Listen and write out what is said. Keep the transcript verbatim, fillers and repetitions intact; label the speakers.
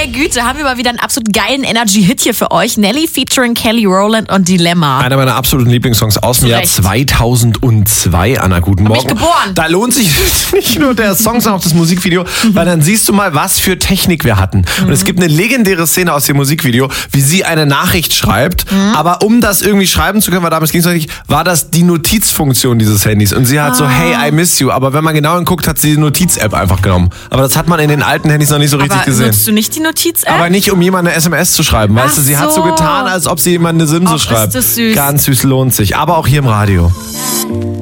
Speaker 1: Güte, haben wir mal wieder einen absolut geilen Energy-Hit hier für euch. Nelly featuring Kelly Rowland und Dilemma.
Speaker 2: Einer meiner absoluten Lieblingssongs aus dem Jahr zweitausendzwei. Anna, guten Morgen.
Speaker 1: Bin ich geboren.
Speaker 2: Da lohnt sich nicht nur der Song, sondern auch das Musikvideo, weil dann siehst du mal, was für Technik wir hatten. Und mhm. es gibt eine legendäre Szene aus dem Musikvideo, wie sie eine Nachricht schreibt, mhm. aber um das irgendwie schreiben zu können, weil damals ging es noch nicht, war das die Notizfunktion dieses Handys. Und sie hat ah. so, hey, I miss you. Aber wenn man genau hinguckt, hat sie die Notiz-App einfach genommen. Aber das hat man in den alten Handys noch nicht so richtig
Speaker 1: aber
Speaker 2: gesehen.
Speaker 1: Nutzt du nicht die Notiz-App?
Speaker 2: Aber nicht, um jemand eine S M S zu schreiben. Weißt
Speaker 1: Ach
Speaker 2: du, sie
Speaker 1: so.
Speaker 2: hat so getan, als ob sie jemand eine Simse
Speaker 1: Och,
Speaker 2: schreibt.
Speaker 1: ist das süß.
Speaker 2: Ganz süß, lohnt sich. Aber auch hier im Radio.